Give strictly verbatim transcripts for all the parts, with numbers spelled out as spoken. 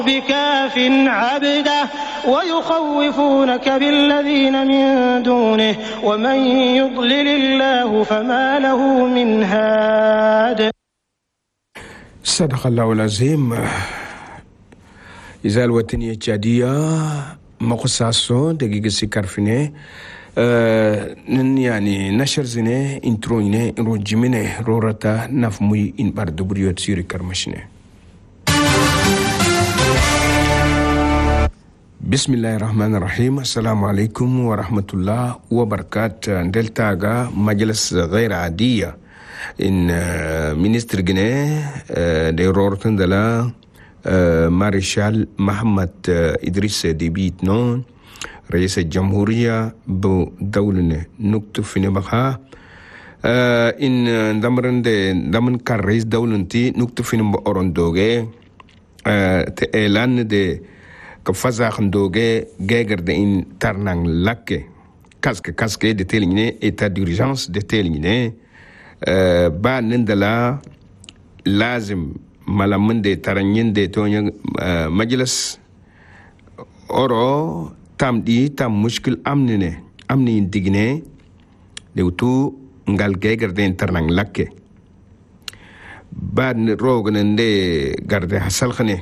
بكاف عبده ويخوفونك بالذين من دونه ومن يضلل الله فما له من هاد. صدق الله العظيم. إذا الوطنية التشادية مقصاصو دقيقة سكارفيني يعني نشر زيني انترويني روجميني رورتا نفمي إن باردو بريوت سيري كرمشني. بسم الله الرحمن الرحيم. السلام عليكم ورحمة الله وبركاته. دلتاغا مجلس غير عادية إن مينستر جنيه دي رورتن دلا مارشال محمد إدريس ديبيت نون رئيس الجمهورية بدولة نكتب في نبخها إن دمرن دي دمن كان رئيس دولة تي نكتب في نبخورندوغي تألان دي كفازا خندوغي غير دي إن ترنان لكي كاسك كاسك دي تيليني إتا دورجانس دي تيليني با نندلا لازم malamin da taranyin da tonye majalis oro tam di tam mushkil amni ne amni indigne da wutu ngal gegar da internang lakke ba rognen da garde hasal khane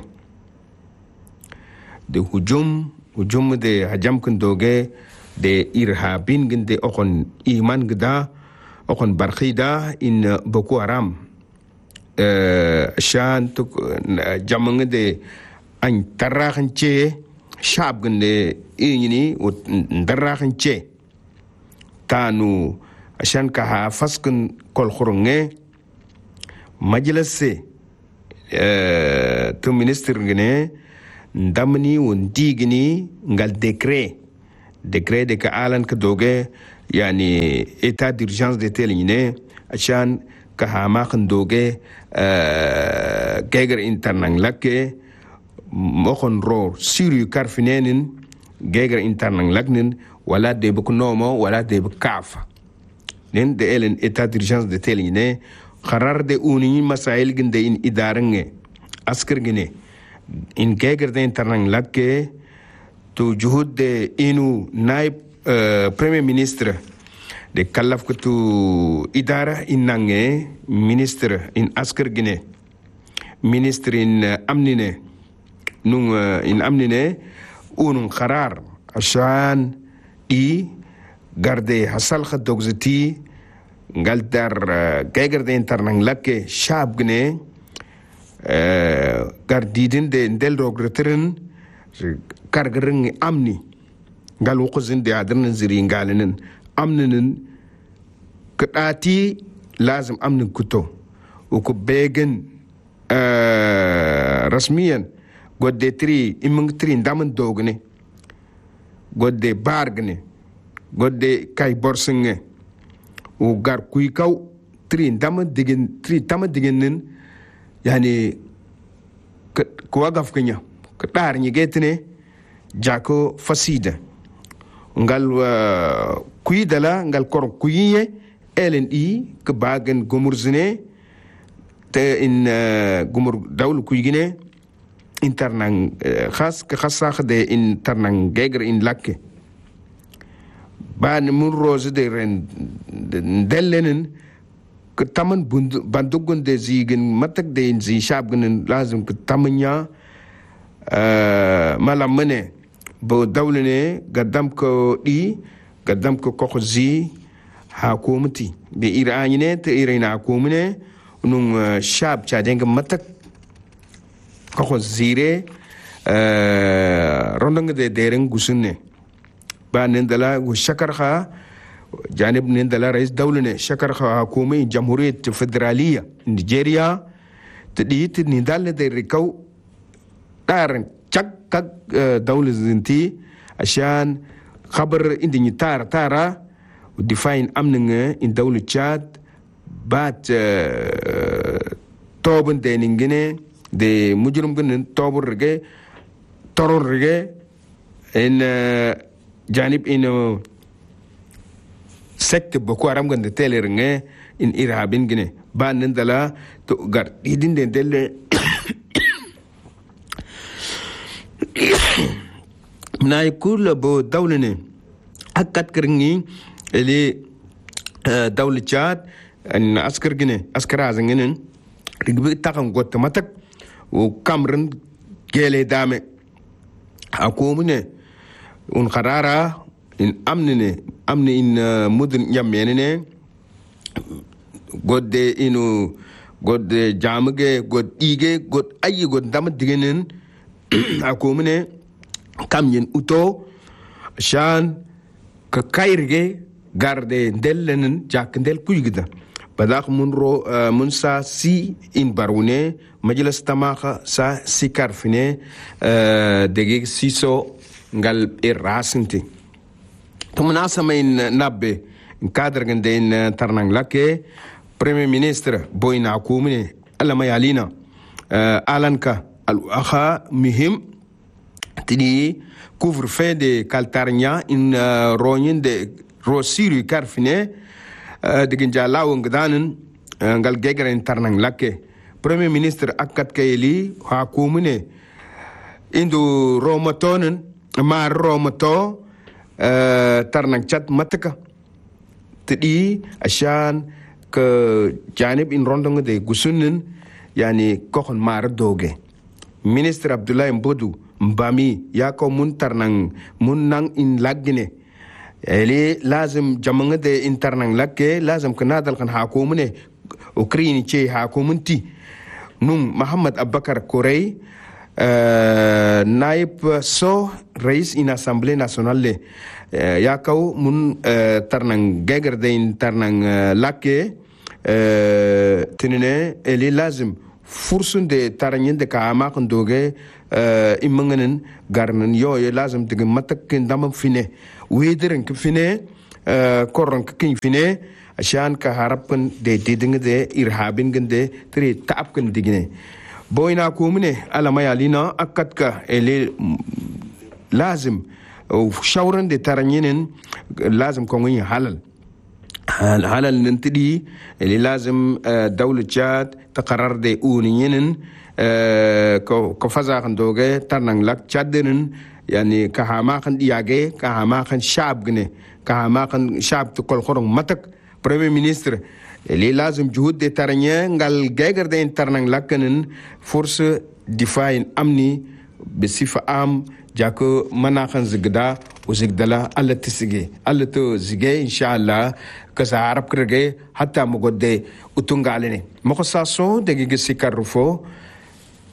da hujum hujum da hajam kun doge da irhabin ginde okon iman gida okon barkhida in boko haram shan tuk jamang de an tarahan che shab gande ini ut tarahan che tanu shan ka ha faskan kol khurunge majlase to minister gane ndamni wondi gini ngal décret décret de ka alan ka doge yani état d'urgence de teline shan ka ha ma khandoge geger internang lakke mokon ro siri karfinenin geger internang laknin wala de bu nomo wala de bu kafa nen de elen état d'urgence de teline qarar de uni masail ginde in idarange askar gine in geger de internang lakke to juhud de inu naib premier ministre de kalaf kutu idara in nange ministre in askar gine ministre in amnine nung in amnine unun qarar ashan i garde hasal khadogzati ngal dar geger de internang lakke shab gine gardidin de ndel rogretren kargring amni ngal wuqzin de adran ziri ngalenen amninin kadati lazim amnin kuto uku begen rasmiyan godde tri imung tri ndaman dogne godde bargne godde kay borsinge u gar kuy kaw tri ndaman digen tri tama digenin yani ko wagaf kenya kadar ni getne jako fasida ngal kuy dala ngal kor kuyiye elen i ke bagen gomurzine te in gomur dawl kuyigine internang khas ke khassa de internang geger in lakke ban mun rose de ren dellenen ke taman bandugun de zigen matak de in zi shabgen lazim ke tamanya malamene bo dawlene gaddam ko di gaddam ko kokhzi hakumati be iranyine te irina hakumne nung shab chadenga matak kokhzire rondang de dereng gusunne ba nendala go shakarha janib nendala rais dawlene shakarha hakumi jamhuriyat federaliya nigeria te di te nindal de rikaw dar chak kak dawla zinti ashan khabar indi tara tara define amninga in dawla chad bat toben de ningene de mujrum gnen tobur rege toror rege en janib in sekte boko haram gande teler nge in irhabin gene ba nendala to gar idin de delle naay kul bo dawlene akkat kringi ele dawla Chad an askar gine askara zangenen rigbi takan gotta matak o kamran gele dame akomune un qarara in amnene amne in mudun yamene godde inu godde jamge god ige god ayi god dam digenen akomune kamyen uto shan ka kayrge garde ndellenen jak ndel kujgida badak mun ro mun sa si in barune majlis tamaxa sa sikar fine dege siso ngal irasinte tumna sama in nabbe cadre gande in tarnang lake premier ministre boyna kumne alla mayalina alanka al akha muhim tini couvre feu de kaltarnya in ronin de rosiru karfine de ginjalaw ngdanen ngal gegre tarnang lake premier ministre akkat kayeli ha kumne indu romotonen ma romoto tarnang chat mataka tidi ashan ke janib in rondong de gusunnen yani kokon mar doge ministre Abdoulaye Mbodu mbami ya ko mun tarnang mun nang in lagine eli lazim jamanga de internang lakke lazim kanadal kan hakumune ukrini che hakumunti num Muhammad Abubakar Korey uh, naib so rais in assemblée nationale uh, ya kaw mun uh, tarnang geger de internang uh, lakke uh, tinene eli lazim fursun de taranyen de kaama kan doge uh, imanganen garnan yo ye lazim de matak ndam fine wederin ke fine uh, koron ke kin fine ashan ka harapan de diding de irhabin gende tri taap kan digne boyna ko mune ala mayalina akat ka ele lazim shawran de taranyenen lazim ko ngi halal halal nintidi ele lazim dawla Chad taqarrar de uninen ko ko faza kan doge tarnang lak Chadenen yani kahama kan diage kahama kan shab gne kahama kan shab to kol khorong matak premier ministre li lazim juhud de taranya ngal geger de tarnang lakanen force difain amni be sifa am jako mana kan zigda o zigdala alla tisige alla to zige inshallah ka sa arab krege hatta mo godde utungalene mo ko sa so de ge sikarufo